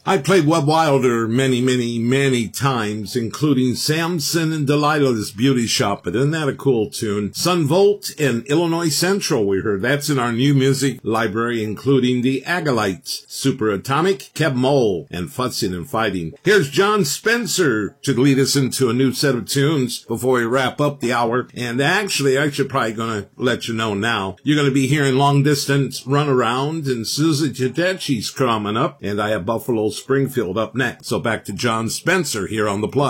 I played Webb Wilder many times, including Samson and Delilah's Beauty Shop, but isn't that a cool tune? Sun Volt and Illinois Central we heard. That's in our new music library, including the Agalites, Superatomic, Keb Mole, and Futzing and Fighting. Here's John Spencer to lead us into a new set of tunes before we wrap up the hour. And actually, I should probably gonna let you know now, you're gonna be hearing Long Distance Run Around, and Susie Tedeschi's coming up, and I have Buffalo Springfield up next. So back to John Spencer here on The Plug.